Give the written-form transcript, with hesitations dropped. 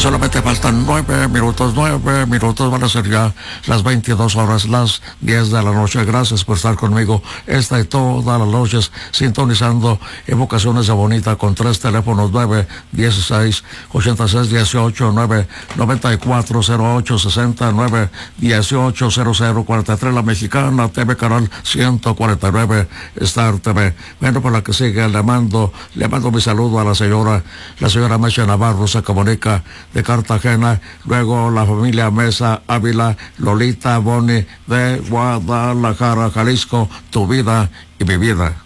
Solamente faltan 9 minutos, van a ser ya las 22 horas, las 10 de la noche. Gracias por estar conmigo esta y todas las noches, sintonizando Evocaciones de Bonita con 3 teléfonos: 916-8618, 9940860, 9180043, La Mexicana TV, canal 149, Star TV. Bueno, por la que sigue, le mando mi saludo a la señora Mecha Navarro, se comunica de Cartagena. Luego la familia Mesa Ávila, Lolita Boni de Guadalajara, Jalisco, tu vida y mi vida.